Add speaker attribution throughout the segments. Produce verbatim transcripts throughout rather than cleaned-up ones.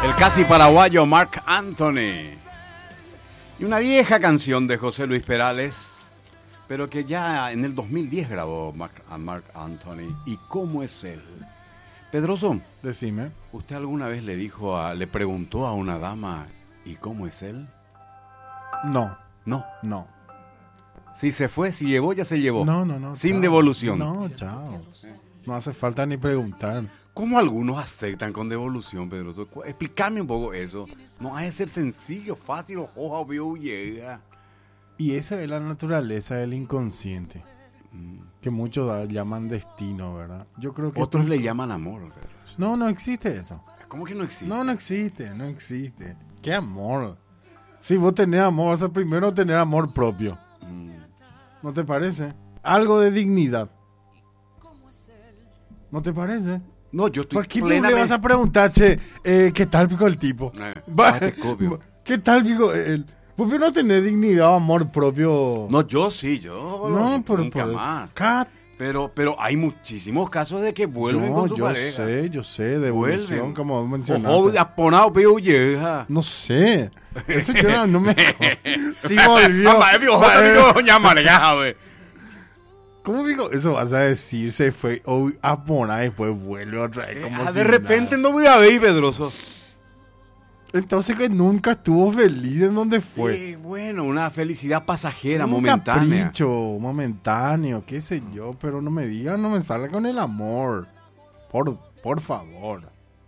Speaker 1: El casi paraguayo Marc Anthony. Y una vieja canción de José Luis Perales, pero que ya en el dos mil diez grabó Marc, a Marc Anthony. ¿Y cómo es él? Pedroso,
Speaker 2: decime.
Speaker 1: ¿Usted alguna vez le dijo a, le preguntó a una dama, ¿y cómo es él?
Speaker 2: No.
Speaker 1: No.
Speaker 2: No.
Speaker 1: Si se fue, si llevó, ya se llevó.
Speaker 2: No, no, no.
Speaker 1: Sin
Speaker 2: chao.
Speaker 1: devolución.
Speaker 2: No, chao. No hace falta ni preguntar.
Speaker 1: ¿Cómo algunos aceptan con devolución, Pedroso? Explícame un poco eso. No ha de ser sencillo, fácil, ojo, obvio, llega.
Speaker 2: Y esa es la naturaleza del inconsciente. Mm. Que muchos da, llaman destino, ¿verdad? Yo creo que
Speaker 1: otros
Speaker 2: tú...
Speaker 1: le llaman amor, Pedroso.
Speaker 2: No, no existe eso.
Speaker 1: ¿Cómo que no existe?
Speaker 2: No, no existe, no existe. ¿Qué amor? Si vos tenés amor, vas a primero tener amor propio. Mm. ¿No te parece? Algo de dignidad. ¿No te parece?
Speaker 1: No, yo estoy
Speaker 2: ¿Por qué
Speaker 1: plenamente...
Speaker 2: le vas a preguntar, che, eh, qué tal pico el tipo?
Speaker 1: Eh,
Speaker 2: Va, ¿Qué tal pico el? ¿Por qué no tenés dignidad o amor propio?
Speaker 1: No, yo sí, yo
Speaker 2: no, pero,
Speaker 1: nunca
Speaker 2: pero,
Speaker 1: más.
Speaker 2: Cat...
Speaker 1: Pero, pero hay muchísimos casos de que vuelven
Speaker 2: no,
Speaker 1: con su
Speaker 2: yo
Speaker 1: pareja.
Speaker 2: Yo sé, yo sé, devolución, como mencionaste.
Speaker 1: Ojo, aponado, pero llega.
Speaker 2: No sé. Eso yo no, no me... Sí volvió. ¿Cómo digo? Eso vas a decir, se fue oh, a poner después vuelve otra vez. Como
Speaker 1: eh,
Speaker 2: si
Speaker 1: de repente
Speaker 2: nada.
Speaker 1: No voy a ver, Pedroso.
Speaker 2: Entonces que nunca estuvo feliz en donde fue.
Speaker 1: Sí, bueno, una felicidad pasajera,
Speaker 2: un
Speaker 1: momentánea.
Speaker 2: Capricho, momentáneo, qué sé yo, pero no me digan, no me salga con el amor. Por, por favor.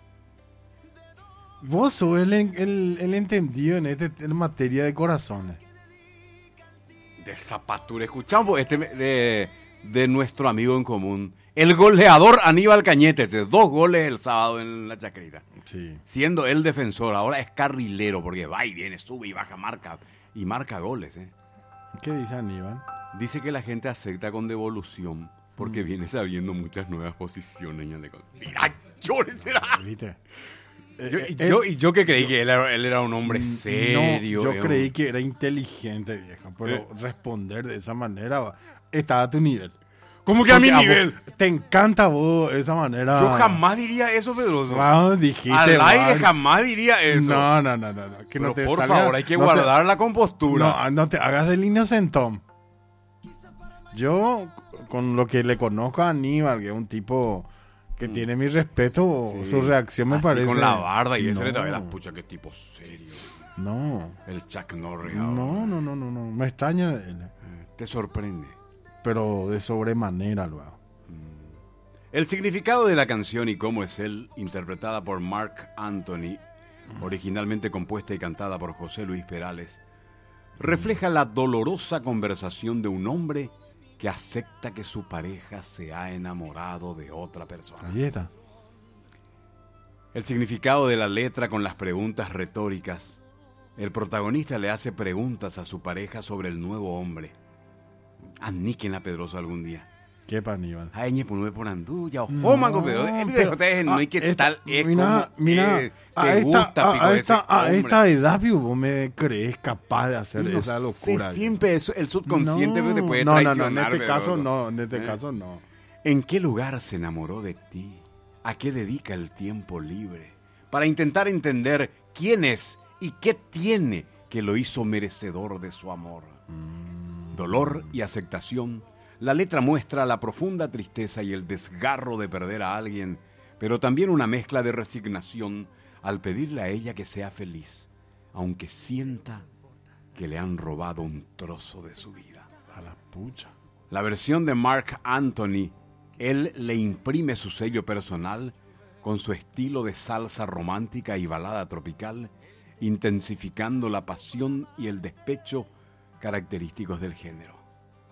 Speaker 2: Vos sos el, el, el entendido en, este, en materia de corazones.
Speaker 1: De zapatura. Escuchamos este de, de nuestro amigo en común, el goleador Aníbal Cañete, dos goles el sábado en la Chacarita.
Speaker 2: Sí.
Speaker 1: Siendo él defensor, ahora es carrilero, porque va y viene, sube y baja, marca, y marca goles. ¿eh?
Speaker 2: ¿Qué dice Aníbal?
Speaker 1: Dice que la gente acepta con devolución, porque mm. viene sabiendo muchas nuevas posiciones. ¡Tira, será!
Speaker 2: ¿Viste?
Speaker 1: Yo, y, yo, y yo que creí yo, que él era, él era un hombre serio.
Speaker 2: No, yo creí que era inteligente, vieja, pero eh. responder de esa manera está a tu nivel.
Speaker 1: ¿Cómo que a mi a nivel?
Speaker 2: Vos, te encanta vos esa manera.
Speaker 1: Yo jamás diría eso, Pedroso.
Speaker 2: No, dijiste,
Speaker 1: Al aire
Speaker 2: man.
Speaker 1: jamás diría eso.
Speaker 2: No, no, no, no. no que
Speaker 1: pero
Speaker 2: no te
Speaker 1: por
Speaker 2: salga,
Speaker 1: favor, hay que
Speaker 2: no
Speaker 1: guardar
Speaker 2: te,
Speaker 1: la compostura.
Speaker 2: No, no te hagas del inocentón. Yo, con lo que le conozco a Aníbal, que es un tipo que mm. tiene mi respeto, sí. su reacción me
Speaker 1: así
Speaker 2: parece...
Speaker 1: con la barba y
Speaker 2: no.
Speaker 1: ese le todavía las puchas, que tipo serio.
Speaker 2: No.
Speaker 1: El Chuck Norris.
Speaker 2: No, no, no, no, no. Me extraña él.
Speaker 1: Te sorprende.
Speaker 2: Pero de sobremanera luego.
Speaker 1: El significado de la canción y cómo es él, interpretada por Marc Anthony, originalmente compuesta y cantada por José Luis Perales, refleja la dolorosa conversación de un hombre que acepta que su pareja se ha enamorado de otra persona.
Speaker 2: Ahí está.
Speaker 1: El significado de la letra con las preguntas retóricas. El protagonista le hace preguntas a su pareja sobre el nuevo hombre. Aníquenla, Pedroso, algún día.
Speaker 2: ¿Qué pa, Aníbal?
Speaker 1: Ay, ñe, pues no por anduya, o mango, pero ustedes no hay que tal, es
Speaker 2: mira,
Speaker 1: como,
Speaker 2: mira,
Speaker 1: eh,
Speaker 2: a
Speaker 1: te
Speaker 2: esta,
Speaker 1: gusta,
Speaker 2: a,
Speaker 1: pico,
Speaker 2: a,
Speaker 1: ese
Speaker 2: esta, a
Speaker 1: hombre.
Speaker 2: esta edad, vos me crees capaz de hacer
Speaker 1: no
Speaker 2: esa
Speaker 1: sé,
Speaker 2: locura.
Speaker 1: Siempre es el subconsciente
Speaker 2: no,
Speaker 1: te puede
Speaker 2: no,
Speaker 1: traicionar.
Speaker 2: No, no, en este
Speaker 1: pero,
Speaker 2: caso no, en este
Speaker 1: ¿eh?
Speaker 2: caso no.
Speaker 1: ¿En qué lugar se enamoró de ti? ¿A qué dedica el tiempo libre? Para intentar entender quién es y qué tiene que lo hizo merecedor de su amor. Mm. Dolor y aceptación. La letra muestra la profunda tristeza y el desgarro de perder a alguien, pero también una mezcla de resignación al pedirle a ella que sea feliz, aunque sienta que le han robado un trozo de su vida.
Speaker 2: A la pucha.
Speaker 1: La versión de Marc Anthony, él le imprime su sello personal con su estilo de salsa romántica y balada tropical, intensificando la pasión y el despecho característicos del género.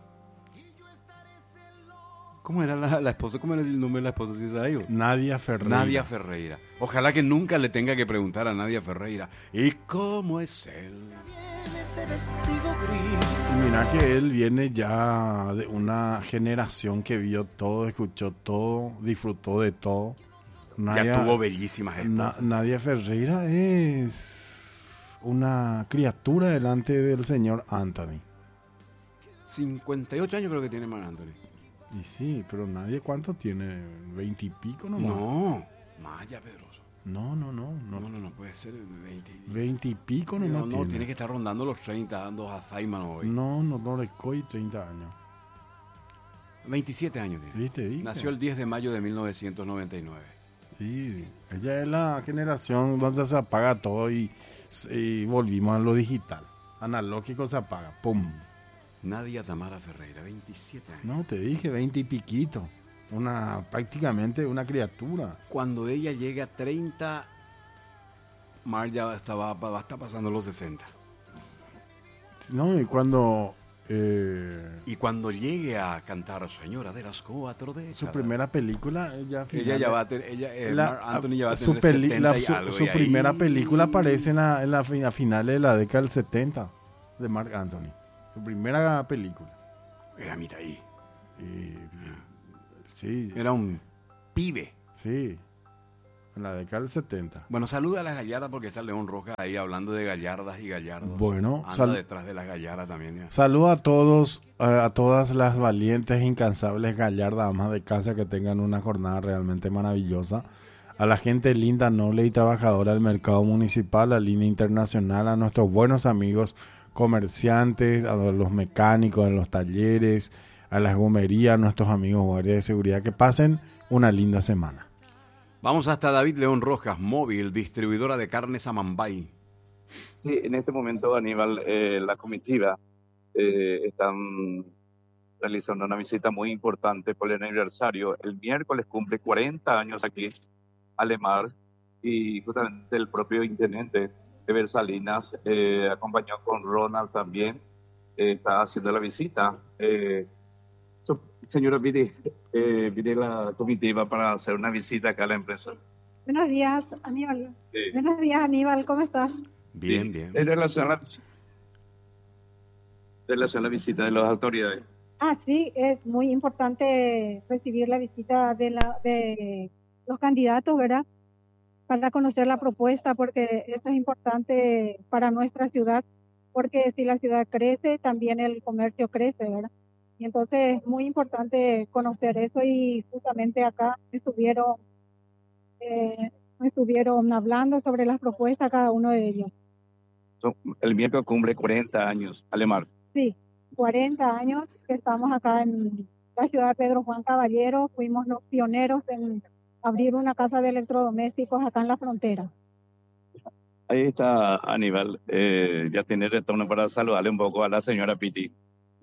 Speaker 1: ¿Cómo era la, la esposa? ¿Cómo era el nombre de la esposa? ¿Sí sabes yo?
Speaker 2: Nadia Ferreira.
Speaker 1: Nadia Ferreira. Ojalá que nunca le tenga que preguntar a Nadia Ferreira. ¿Y cómo es él?
Speaker 2: Y mira que él viene ya de una generación que vio todo, escuchó todo, disfrutó de todo.
Speaker 1: Nadia, ya tuvo bellísimas esposas.
Speaker 2: Na, Nadia Ferreira es una criatura delante del señor Anthony.
Speaker 1: cincuenta y ocho años creo que tiene Marc Anthony.
Speaker 2: Y sí, pero nadie, ¿cuánto tiene? ¿Veinte y pico nomás?
Speaker 1: No, más ya, Pedroso.
Speaker 2: No, no, no.
Speaker 1: No,
Speaker 2: No,
Speaker 1: no, no puede ser veinte.
Speaker 2: veinte y pico
Speaker 1: No,
Speaker 2: no,
Speaker 1: no,
Speaker 2: tiene.
Speaker 1: tiene que estar rondando los treinta, dando a Simon hoy.
Speaker 2: No, no, no le coy treinta años.
Speaker 1: veintisiete años tiene.
Speaker 2: ¿Viste? ¿Viste?
Speaker 1: Nació el diez de mayo de mil novecientos noventa y nueve.
Speaker 2: Sí, ella es la generación donde se apaga todo y, y volvimos a lo digital. Analógico se apaga, pum.
Speaker 1: Nadia Tamara Ferreira, veintisiete años.
Speaker 2: No, te dije veinte y piquito. Una, prácticamente una criatura.
Speaker 1: Cuando ella llegue a treinta, Mar ya estaba, va a estar pasando los sesenta.
Speaker 2: No, y cuando eh,
Speaker 1: Y cuando llegue a cantar Señora de las cuatro décadas,
Speaker 2: su primera película, ella,
Speaker 1: ella ya va a tener, ella, eh,
Speaker 2: la-
Speaker 1: Marc Anthony ya va a
Speaker 2: su
Speaker 1: tener
Speaker 2: peli-
Speaker 1: setenta
Speaker 2: la-
Speaker 1: y
Speaker 2: su,
Speaker 1: algo.
Speaker 2: su
Speaker 1: y ahí-
Speaker 2: primera película aparece en la, en la fin- a finales de la década del setenta de Marc Anthony. Su primera película.
Speaker 1: Era mitad ahí.
Speaker 2: Y, sí,
Speaker 1: Era un pibe.
Speaker 2: sí, en la década del setenta.
Speaker 1: Bueno, saluda a las gallardas porque está León Rojas ahí hablando de gallardas y gallardos.
Speaker 2: Bueno,
Speaker 1: Anda
Speaker 2: sal-
Speaker 1: detrás de las gallardas también. Ya.
Speaker 2: Saludo a todos, eh, a todas las valientes, incansables gallardas amas de casa que tengan una jornada realmente maravillosa. A la gente linda, noble y trabajadora del mercado municipal, a la línea internacional, a nuestros buenos amigos comerciantes, a los mecánicos en los talleres, a las gomerías, a nuestros amigos guardias de seguridad, que pasen una linda semana.
Speaker 1: Vamos hasta David León Rojas, Móvil, distribuidora de carnes Amambay.
Speaker 3: Sí, en este momento, Aníbal, eh, la comitiva eh, están realizando una visita muy importante por el aniversario. El miércoles cumple cuarenta años aquí, Alemar, y justamente el propio intendente Eber Salinas, eh, acompañado con Ronald también, eh, está haciendo la visita. Eh, so, señora, mire, eh, viene la comitiva para hacer una visita acá a la empresa.
Speaker 4: Buenos días, Aníbal.
Speaker 3: Sí.
Speaker 4: Buenos días, Aníbal, ¿cómo estás?
Speaker 1: Bien,
Speaker 3: Sí,
Speaker 1: bien.
Speaker 3: En relación a la, en relación a la visita de las autoridades.
Speaker 4: Ah, sí, es muy importante recibir la visita de, la, de los candidatos, ¿verdad? Para conocer la propuesta, porque eso es importante para nuestra ciudad, porque si la ciudad crece, también el comercio crece, ¿verdad? Y entonces es muy importante conocer eso y justamente acá estuvieron, eh, estuvieron hablando sobre las propuestas cada uno de ellos.
Speaker 3: Son- el miércoles cumple cuarenta años, Alemar.
Speaker 4: Sí, cuarenta años que estamos acá en la ciudad de Pedro Juan Caballero. Fuimos los pioneros en abrir una casa de electrodomésticos acá en la frontera.
Speaker 3: Ahí está Aníbal, eh, ya tiene retorno para saludarle un poco a la señora Piti.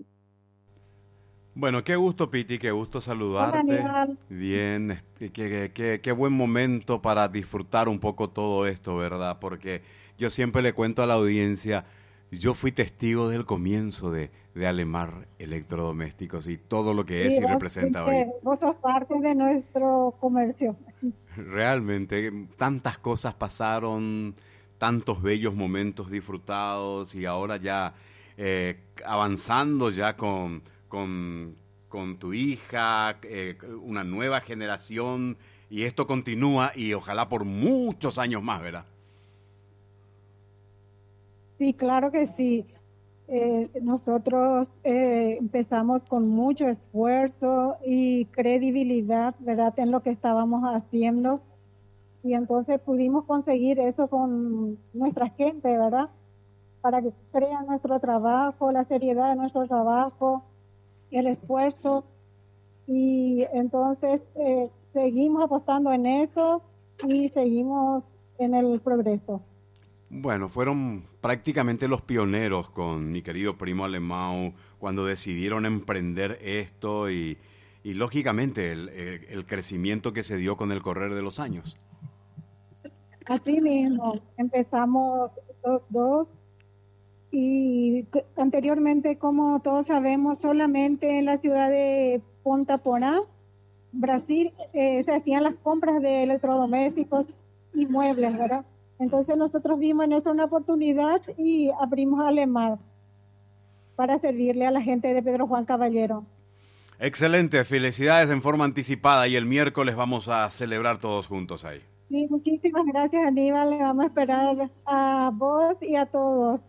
Speaker 1: Bueno, qué gusto, Piti, qué gusto saludarte.
Speaker 4: Hola, Aníbal.
Speaker 1: Bien, este, qué, qué- qué buen momento para disfrutar un poco todo esto, ¿verdad? Porque yo siempre le cuento a la audiencia, yo fui testigo del comienzo de, de Alemar Electrodomésticos y todo lo que es
Speaker 4: Sí,
Speaker 1: y
Speaker 4: vos
Speaker 1: representa hoy.
Speaker 4: fuiste- Vos sos parte de nuestro comercio.
Speaker 1: Realmente, tantas cosas pasaron, tantos bellos momentos disfrutados y ahora ya eh, avanzando ya con, con, con tu hija, eh, una nueva generación y esto continúa y ojalá por muchos años más, ¿verdad?
Speaker 4: Sí, claro que sí. Eh, nosotros eh, empezamos con mucho esfuerzo y credibilidad, ¿verdad?, en lo que estábamos haciendo. Y entonces pudimos conseguir eso con nuestra gente, ¿verdad? Para que crean nuestro trabajo, la seriedad de nuestro trabajo, el esfuerzo. Y entonces eh, seguimos apostando en eso y seguimos en el progreso.
Speaker 1: Bueno, fueron prácticamente los pioneros con mi querido primo Alemão cuando decidieron emprender esto y, y lógicamente el, el, el crecimiento que se dio con el correr de los años.
Speaker 4: Así mismo, empezamos los dos y c- anteriormente, como todos sabemos, solamente en la ciudad de Ponta Porã, Brasil, eh, se hacían las compras de electrodomésticos y muebles, ¿verdad? Entonces nosotros vimos en eso una oportunidad y abrimos Alemar para servirle a la gente de Pedro Juan Caballero.
Speaker 1: Excelente, felicidades en forma anticipada y el miércoles vamos a celebrar todos juntos ahí.
Speaker 4: Sí, muchísimas gracias, Aníbal. Le vamos a esperar a vos y a todos.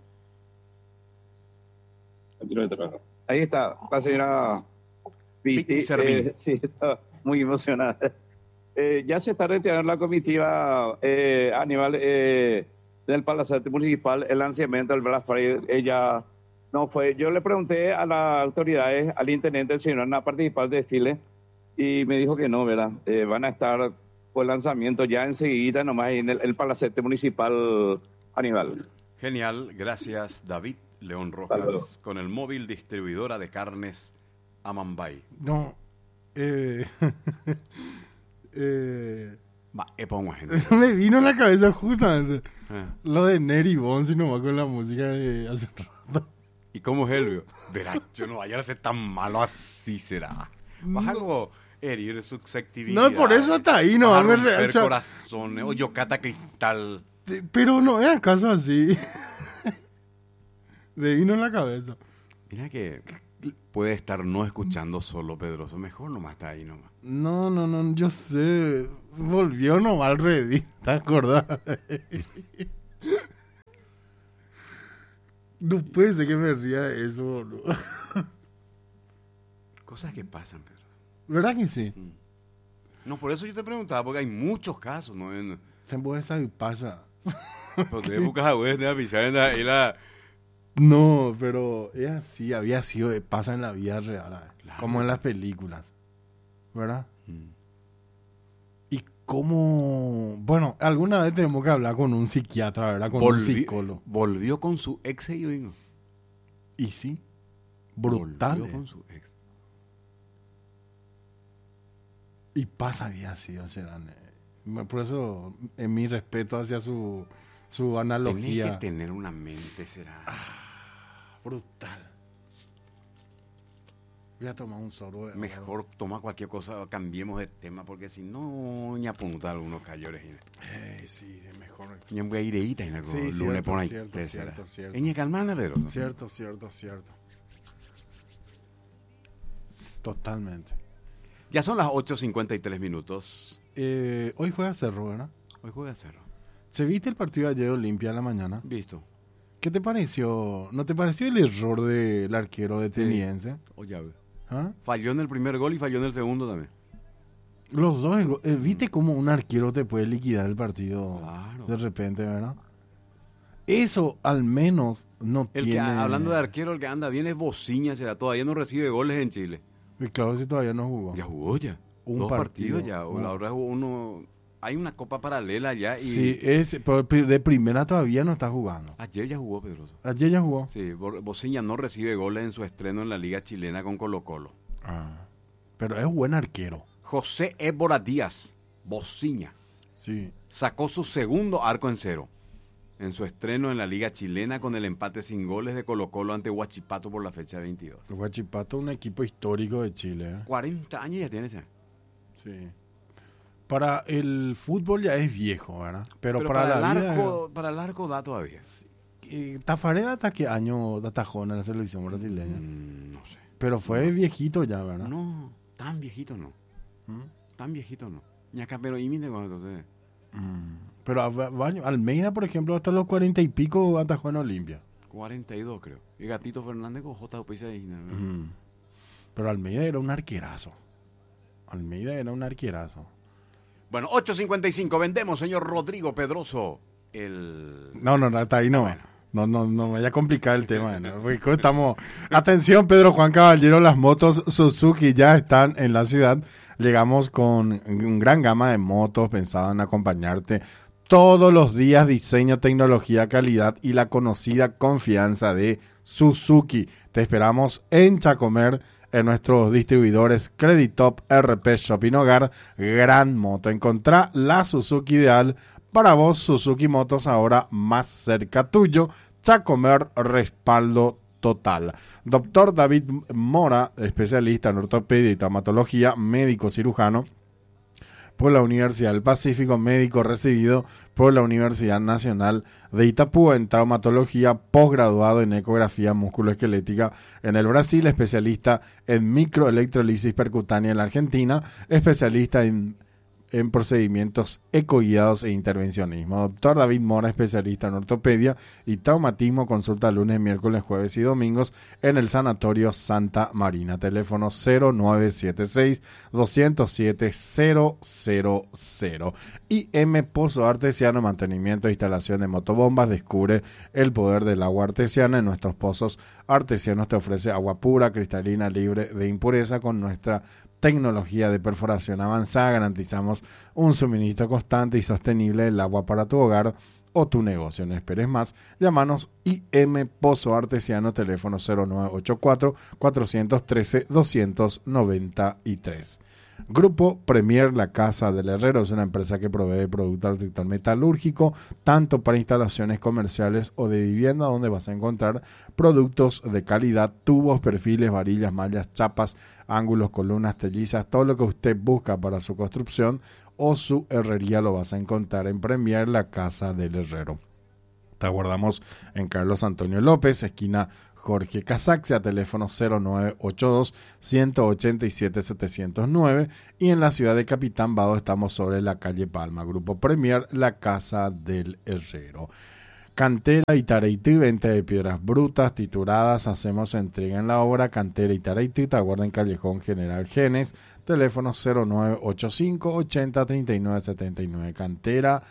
Speaker 3: Ahí está la señora Piti,
Speaker 1: Piti Servín.
Speaker 3: eh, sí, está muy emocionada. Eh, ya se está retirando la comitiva eh, a nivel eh, del Palacete Municipal, el lanzamiento del Black Friday. Ella no fue. Yo le pregunté a las autoridades, al intendente, si no van a participar del desfile, y me dijo que no, ¿verdad? Eh, van a estar por el lanzamiento ya enseguida, nomás en el, el Palacete Municipal, Aníbal.
Speaker 1: Genial, gracias David León Rojas,
Speaker 3: Hello.
Speaker 1: con el móvil distribuidora de carnes Amambay.
Speaker 2: No, eh, eh,
Speaker 1: Va, eh, pongo gente.
Speaker 2: me vino a la cabeza justamente
Speaker 1: Eh.
Speaker 2: lo de Neri Bones y nomás con la música de hace rato.
Speaker 1: ¿Y cómo es Helvio? Verá, yo no vaya a ser tan malo, así será. Vas a como herir susceptibilidad.
Speaker 2: No, por eso hasta ahí no,
Speaker 1: vas a
Speaker 2: me
Speaker 1: romper
Speaker 2: rehacha.
Speaker 1: corazones, o yocata cristal.
Speaker 2: Pero no es acaso así. Me vino en la cabeza.
Speaker 1: Mira que puede estar no escuchando solo, Pedroso. Mejor nomás está ahí nomás.
Speaker 2: No, no, no, yo sé. Volvió nomás al Reddit, ¿te acordás? No puede ser que me ría de eso, boludo.
Speaker 1: Cosas que pasan, Pedro.
Speaker 2: ¿Verdad que sí?
Speaker 1: No, por eso yo te preguntaba, porque hay muchos casos, ¿no? En,
Speaker 2: Se puede saber pasa.
Speaker 1: pero de épocas abuelas, de la pichada, y la...
Speaker 2: No, pero es así, había sido, pasa en la vida real, ¿eh?
Speaker 1: Claro.
Speaker 2: Como en las películas, ¿verdad?
Speaker 1: Mm.
Speaker 2: Y cómo, bueno, alguna vez tenemos que hablar con un psiquiatra, ¿verdad? Con un
Speaker 1: Volvi-
Speaker 2: psicólogo.
Speaker 1: Volvió con su ex y vino.
Speaker 2: Y sí, brutal.
Speaker 1: Volvió
Speaker 2: ¿eh?
Speaker 1: con su ex.
Speaker 2: Y pasa había sido, serán. eh. Por eso, en mi respeto hacia su, su
Speaker 1: Tenés
Speaker 2: analogía.
Speaker 1: que tener una mente, será.
Speaker 2: Brutal. Voy a tomar un sorbo de agua.
Speaker 1: Mejor toma cualquier cosa, cambiemos de tema, porque si no, ña apunta algunos cayores.
Speaker 2: Eh, sí, es mejor.
Speaker 1: Ña voy a ir ahí, y la
Speaker 2: Sí,
Speaker 1: lunes
Speaker 2: cierto,
Speaker 1: por ahí.
Speaker 2: cierto,
Speaker 1: te será.
Speaker 2: cierto, cierto.
Speaker 1: Ña calmana, Pedro. ¿no?
Speaker 2: Cierto, cierto, cierto. Totalmente.
Speaker 1: Ya son las ocho cincuenta y tres minutos.
Speaker 2: Eh, hoy juega Cerro, ¿verdad?
Speaker 1: Hoy juega Cerro.
Speaker 2: ¿Se viste el partido de ayer de Olimpia a la mañana?
Speaker 1: Visto.
Speaker 2: ¿Qué te pareció? ¿No te pareció el error del arquero de Teniense?
Speaker 1: O ya ves.
Speaker 2: ¿Ah?
Speaker 1: Falló en el primer gol y falló en el segundo también.
Speaker 2: Los dos, el- eh, ¿viste cómo un arquero te puede liquidar el partido
Speaker 1: Claro.
Speaker 2: de repente, verdad? Eso al menos no
Speaker 1: El
Speaker 2: tiene...
Speaker 1: que, hablando de arquero, el que anda bien es Bociña, será. Todavía no recibe goles en Chile.
Speaker 2: Y claro, si todavía no jugó.
Speaker 1: Ya jugó ya.
Speaker 2: Un
Speaker 1: Dos
Speaker 2: partido.
Speaker 1: partidos ya.
Speaker 2: Un-
Speaker 1: Ahora jugó uno. Hay una copa paralela ya y
Speaker 2: Sí, es, pero pri- de primera todavía no está jugando.
Speaker 1: ayer ya jugó Pedroso.
Speaker 2: Ayer ya jugó.
Speaker 1: Sí, Bo- Bociña no recibe goles en su estreno en la liga chilena con Colo Colo.
Speaker 2: Ah, pero es buen arquero.
Speaker 1: José Ébora Díaz, Bociña,
Speaker 2: Sí.
Speaker 1: sacó su segundo arco en cero en su estreno en la liga chilena con el empate sin goles de Colo Colo ante Huachipato por la fecha veintidós.
Speaker 2: El Huachipato es un equipo histórico de Chile. ¿eh?
Speaker 1: cuarenta años ya tiene ese.
Speaker 2: Sí. Para el fútbol ya es viejo, ¿verdad? Pero,
Speaker 1: Pero
Speaker 2: para,
Speaker 1: para,
Speaker 2: la
Speaker 1: el
Speaker 2: vida...
Speaker 1: arco, para el arco da todavía.
Speaker 2: eh, Tafarel hasta qué año atajó en la selección brasileña.
Speaker 1: Mm, no sé.
Speaker 2: Pero fue viejito ya, ¿verdad?
Speaker 1: No, tan viejito no.
Speaker 2: ¿Mm?
Speaker 1: Tan viejito no. Ni acá, pero imite con entonces.
Speaker 2: Mm. Pero a- va- Almeida, por ejemplo, hasta los cuarenta y pico atajó en Olimpia.
Speaker 1: cuarenta y dos creo. Y Gatito Fernández con J. P. ahí. ¿no?
Speaker 2: Mm. Pero Almeida era un arquerazo. Almeida era un arquerazo.
Speaker 1: Bueno, ocho cincuenta y cinco, vendemos, señor Rodrigo Pedroso. El...
Speaker 2: No, no, no, hasta ahí no.
Speaker 1: Bueno.
Speaker 2: No, no, no vaya a complicar el tema. ¿no? Porque estamos... Atención, Pedro Juan Caballero, las motos Suzuki ya están en la ciudad. Llegamos con un gran gama de motos pensadas en acompañarte todos los días. Diseño, tecnología, calidad y la conocida confianza de Suzuki. Te esperamos en Chacomer, en nuestros distribuidores Creditop, R P Shopping Hogar, Gran Moto. Encontrá la Suzuki ideal para vos. Suzuki Motos ahora más cerca tuyo. Chacomer, respaldo total. Doctor David Mora, especialista en ortopedia y traumatología, médico cirujano por la Universidad del Pacífico, médico recibido por la Universidad Nacional de Itapúa en traumatología, posgraduado en ecografía musculoesquelética en el Brasil, especialista en microelectrolisis percutánea en la Argentina, especialista en en procedimientos ecoguiados e intervencionismo. Doctor David Mora, especialista en ortopedia y traumatismo, consulta lunes, miércoles, jueves y domingos en el Sanatorio Santa Marina. Teléfono cero nueve siete seis, dos cero siete, cero cero cero. I M Pozo Artesiano, mantenimiento e instalación de motobombas. Descubre el poder del agua artesiana. En nuestros pozos artesianos te ofrece agua pura, cristalina, libre de impureza. Con nuestra tecnología de perforación avanzada garantizamos un suministro constante y sostenible del agua para tu hogar o tu negocio. No esperes más, llámanos I M Pozo Artesiano, teléfono cero nueve ocho cuatro, cuatro uno tres, dos nueve tres. Grupo Premier, la Casa del Herrero, es una empresa que provee productos al sector metalúrgico, tanto para instalaciones comerciales o de vivienda, donde vas a encontrar productos de calidad, tubos, perfiles, varillas, mallas, chapas, ángulos, columnas, tellizas, todo lo que usted busca para su construcción o su herrería lo vas a encontrar en Premier, la Casa del Herrero. Te aguardamos en Carlos Antonio López, esquina Jorge Casaxia, teléfono cero nueve ocho dos, uno ocho siete, siete cero nueve, y en la ciudad de Capitán Vado estamos sobre la calle Palma. Grupo Premier, la Casa del Herrero. Cantera Itaraití, venta de piedras brutas, trituradas, hacemos entrega en la obra. Cantera Itaraití, te aguarda en Callejón General Genes, teléfono cero nueve ocho cinco, ochenta, treinta y nueve, setenta y nueve. Cantera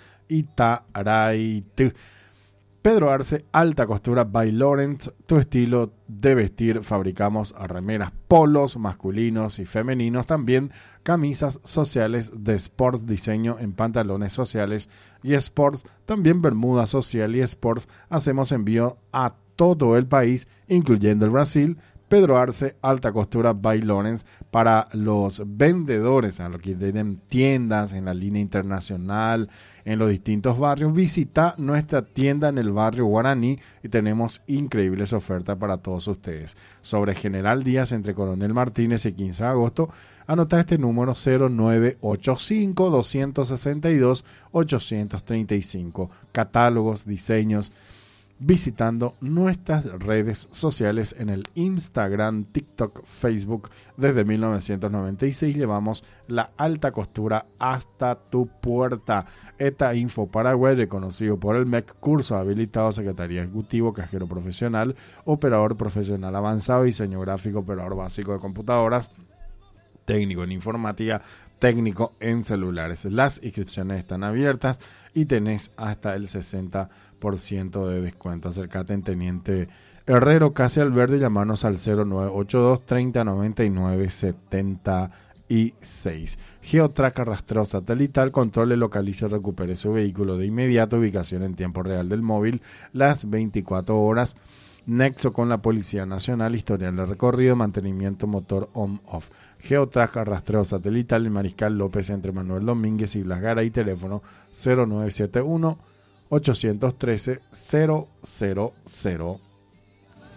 Speaker 2: Itaraití. Pedro Arce, alta costura by Lawrence, tu estilo de vestir. Fabricamos remeras, polos masculinos y femeninos, también camisas sociales de sports, diseño en pantalones sociales y sports, también bermuda social y sports. Hacemos envío a todo el país, incluyendo el Brasil. Pedro Arce, alta costura by Lawrence, para los vendedores, a los que tienen tiendas en la línea internacional, en los distintos barrios. Visita nuestra tienda en el barrio Guaraní y tenemos increíbles ofertas para todos ustedes. Sobre General Díaz, entre Coronel Martínez y quince de agosto, anota este número cero nueve ocho cinco, dos seis dos, ocho tres cinco. Catálogos, diseños, visitando nuestras redes sociales en el Instagram, TikTok, Facebook. Desde mil novecientos noventa y seis llevamos la alta costura hasta tu puerta. Eta Info Paraguay, reconocido por el M E C, curso habilitado, Secretaría Ejecutivo, Cajero Profesional, Operador Profesional Avanzado, Diseño Gráfico, Operador Básico de Computadoras, Técnico en Informática, Técnico en Celulares. Las inscripciones están abiertas y tenés hasta el sesenta por ciento de descuento. Acércate en Teniente Herrero, casi al verde, llamanos al cero nueve ocho dos, treinta, noventa y nueve, setenta y seis. Geotrack, rastreo satelital, controle, localice y recupere su vehículo de inmediato, ubicación en tiempo real del móvil, las veinticuatro horas, nexo con la Policía Nacional, historial de recorrido, mantenimiento motor on-off. Geotrack, rastreo satelital, en Mariscal López, entre Manuel Domínguez y Blas Garay, teléfono cero nueve siete uno, ocho uno tres, cero cero cero